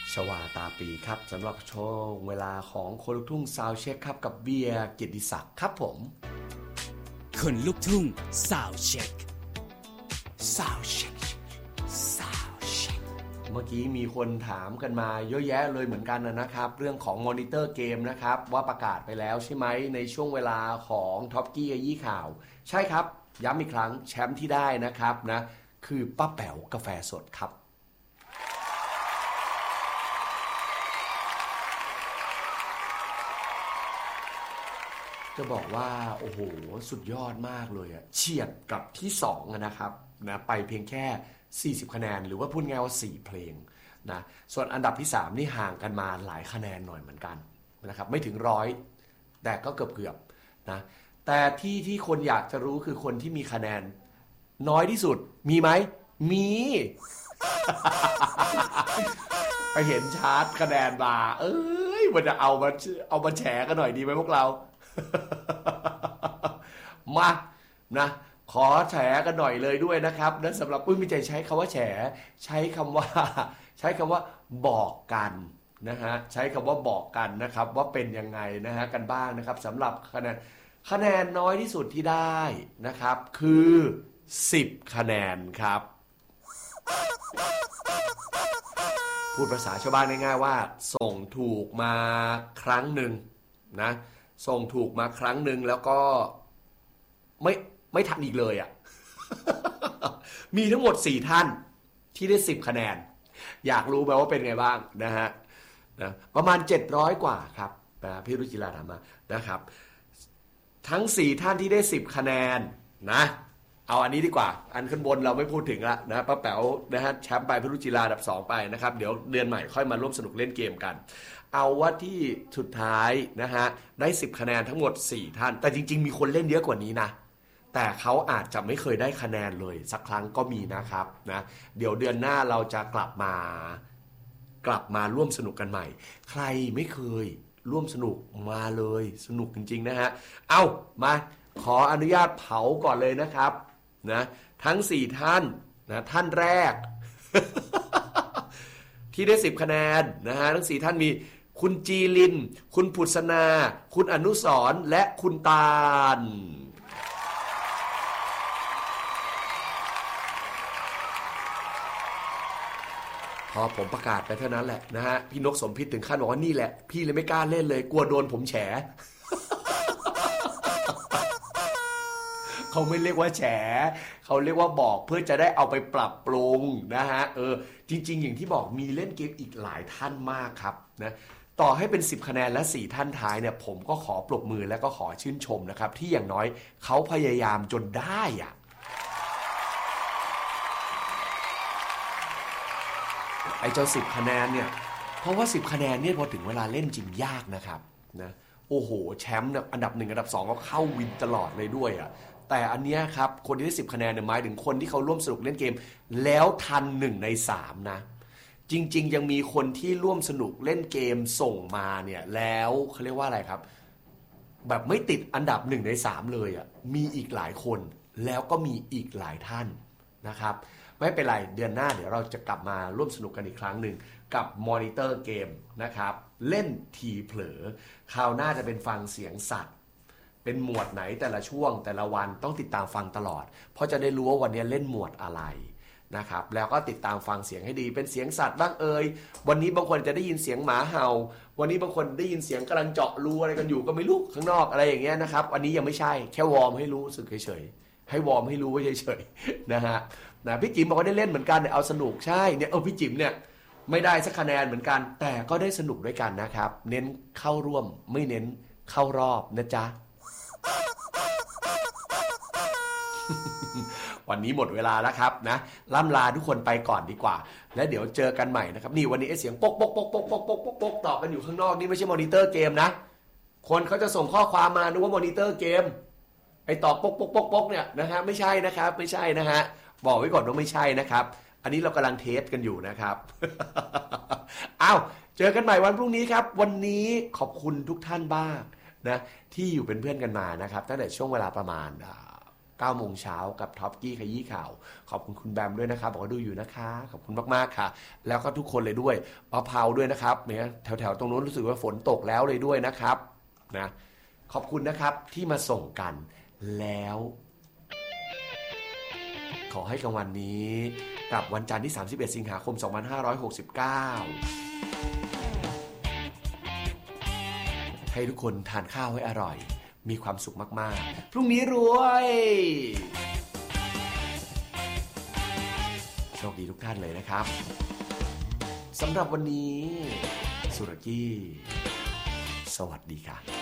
ชวาตาปีครับสำหรับช่วงเวลาของคนลูกทุ่งซาวเช็คครับกับเบียร์กิตติศักดิ์ครับผมคนลูกทุ่งซาวเช็คซาวเช็คซาวเช็คเมื่อกี้มีคนถามกันมาเยอะแยะเลยเหมือนกันนะครับเรื่องของมอนิเตอร์เกมนะครับว่าประกาศไปแล้วใช่ไหมในช่วงเวลาของท็อปกี้ยี่ข่าวใช่ครับย้ำอีกครั้งแชมป์ที่ได้นะครับนะคือป้าแป๋วกาแฟสดครับจะบอกว่าโอ้โหสุดยอดมากเลยอะเฉียดกับที่2นะครับนะไปเพียงแค่40คะแนนหรือว่าพูดง่ายว่า4เพลงนะส่วนอันดับที่3นี่ห่างกันมาหลายคะแนนหน่อยเหมือนกันนะครับไม่ถึง100แต่ก็เกือบนะแต่ที่คนอยากจะรู้คือคนที่มีคะแนนน้อยที่สุดมีไหมมีไปเห็นชาร์ตคะแนนมามันจะเอามาแฉกันหน่อยดีไหมพวกเรามานะขอแฉกันหน่อยเลยด้วยนะครับนะสำหรับไม่ใจใช้คำว่าแฉใช้คำว่าบอกกันนะฮะใช้คำว่าบอกกันนะครับว่าเป็นยังไงนะฮะกันบ้างนะครับสำหรับคะแนนน้อยที่สุดที่ได้นะครับคือ10คะแนนครับพูดภาษาชาวบ้านง่ายๆว่าส่งถูกมาครั้งหนึ่งนะส่งถูกมาครั้งหนึ่งแล้วก็ไม่ทันอีกเลยอ่ะ มีทั้งหมด4ท่านที่ได้10คะแนนอยากรู้ไหมว่าเป็นไงบ้างนะฮะนะประมาณ700กว่าครับพี่รุจิราถามมานะครับทั้ง4ท่านที่ได้10คะแนนนะเอาอันนี้ดีกว่าอันขึ้นบนเราไม่พูดถึงละนะป้าแป๋วนะฮะแชมป์ไปพี่รุจิราอันดับ2ไปนะครับเดี๋ยวเดือนใหม่ค่อยมาร่วมสนุกเล่นเกมกันเอาว่าที่สุดท้ายนะฮะได้10คะแนนทั้งหมด4ท่านแต่จริงๆมีคนเล่นเยอะกว่านี้นะแต่เขาอาจจะไม่เคยได้คะแนนเลยสักครั้งก็มีนะครับนะเดี๋ยวเดือนหน้าเราจะกลับมาร่วมสนุกกันใหม่ใครไม่เคยร่วมสนุกมาเลยสนุกจริงๆนะฮะเอามาขออนุญาตเผาก่อนเลยนะครับนะทั้ง4ท่านนะท่านแรก ที่ได้10คะแนนนะฮะทั้ง4ท่านมีคุณจีลินคุณพุษนาคุณอนุสรณ์และคุณตาลพอผมประกาศไปเท่านั้นแหละนะฮะพี่นกสมพิษถึงขั้นบอกว่านี่แหละพี่เลยไม่กล้าเล่นเลยกลัวโดนผมแฉ เขาไม่เรียกว่าแฉเขาเรียกว่าบอกเพื่อจะได้เอาไปปรับปรุงนะฮะจริงๆอย่างที่บอกมีเล่นเกมอีกหลายท่านมากครับนะต่อให้เป็น10คะแนนและ4ท่านท้ายเนี่ยผมก็ขอปรบมือและก็ขอชื่นชมนะครับที่อย่างน้อยเขาพยายามจนได้อะไอ้เจ้า10คะแนนเนี่ยเพราะว่า10คะแนนเนี่ยพอถึงเวลาเล่นจริงยากนะครับนะโอ้โหแชมป์อันดับ1อันดับ2ก็เข้าวินตลอดเลยด้วยอ่ะแต่อันเนี้ยครับคนที่ได้10คะแนนเนี่ยหมายถึงคนที่เขาร่วมสนุกเล่นเกมแล้วทัน1ใน3นะจริงๆยังมีคนที่ร่วมสนุกเล่นเกมส่งมาเนี่ยแล้วเขาเรียกว่าอะไรครับแบบไม่ติดอันดับ1ใน3เลยอ่ะมีอีกหลายคนแล้วก็มีอีกหลายท่านนะครับไม่เป็นไรเดือนหน้าเดี๋ยวเราจะกลับมาร่วมสนุกกันอีกครั้งหนึ่งกับมอนิเตอร์เกมนะครับเล่นทีเผลอคราวหน้าจะเป็นฟังเสียงสัตว์เป็นหมวดไหนแต่ละช่วงแต่ละวันต้องติดตามฟังตลอดเพราะจะได้รู้ว่าวันนี้เล่นหมวดอะไรนะครับแล้วก็ติดตามฟังเสียงให้ดีเป็นเสียงสัตว์บ้างวันนี้บางคนจะได้ยินเสียงหมาเห่าวันนี้บางคนได้ยินเสียงกำลังเจาะรูอะไรกันอยู่ก็ไม่รู้ข้างนอกอะไรอย่างเงี้ยนะครับวันนี้ยังไม่ใช่แค่วอร์มให้รู้สึกเฉยๆให้วอร์มให้รู้เฉยๆนะฮะนะพี่จิ๋มบอกว่าได้เล่นเหมือนกันเนี่ยเอาสนุกใช่เนี่ยพี่จิ๋มเนี่ยไม่ได้สักคะแนนเหมือนกันแต่ก็ได้สนุกด้วยกันนะครับเน้นเข้าร่วมไม่เน้นเข้ารอบนะจ๊ะ วันนี้หมดเวลาแล้วครับนะล่ำลาทุกคนไปก่อนดีกว่าแล้วเดี๋ยวเจอกันใหม่นะครับนี่วันนี้เสียงป๊กป๊กป๊กป๊กป๊กป๊กป๊กป๊กตอบกันอยู่ข้างนอกนี่ไม่ใช่มอนิเตอร์เกมนะคนเขาจะส่งข้อความมานึกว่ามอนิเตอร์เกมไอ้ตอบป๊กป๊กป๊กป๊กเนี่ยนะฮะไม่ใช่นะครับไม่ใช่นะฮะบอกไว้ก่อนว่าไม่ใช่นะครับอันนี้เรากำลังเทสกันอยู่นะครับ อ้าวเจอกันใหม่วันพรุ่งนี้ครับวันนี้ขอบคุณทุกท่านบ้างนะที่อยู่เป็นเพื่อนกันมานะครับตั้งแต่ช่วงเวลาประมาณ 9 โมงเช้ากับท็อปกี้ขยี้ข่าวขอบคุณคุณแบมด้วยนะครับบอกว่าดูอยู่นะคะขอบคุณมากๆค่ะแล้วก็ทุกคนเลยด้วยป้าเผาด้วยนะครับเนี่ยแถวๆตรงนู้นรู้สึกว่าฝนตกแล้วเลยด้วยนะครับนะขอบคุณนะครับที่มาส่งกันแล้วขอให้กลางวันนี้กับวันจันทร์ที่31 สิงหาคม 2569ให้ทุกคนทานข้าวให้อร่อยมีความสุขมากๆพรุ่งนี้รวยโชคดีทุกท่านเลยนะครับสำหรับวันนี้สุรกี้สวัสดีค่ะ